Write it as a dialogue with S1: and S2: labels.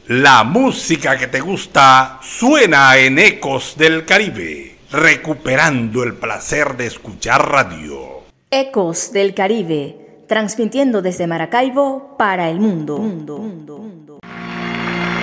S1: La música que te gusta suena en Ecos del Caribe, recuperando el placer de escuchar radio.
S2: Ecos del Caribe, transmitiendo desde Maracaibo para el mundo.